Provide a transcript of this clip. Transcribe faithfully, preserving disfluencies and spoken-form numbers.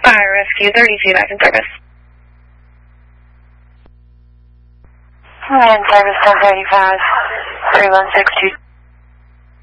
Fire Rescue thirty-two back in service. In service ten thirty-five, three one six two.